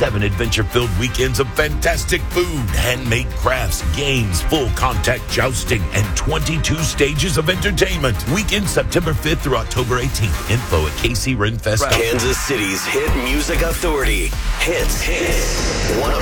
7 adventure-filled weekends of fantastic food, handmade crafts, games, full contact jousting, and 22 stages of entertainment. Weekend September 5th through October 18th. Info at KCRenFest.com. Kansas City's hit music authority. Hits.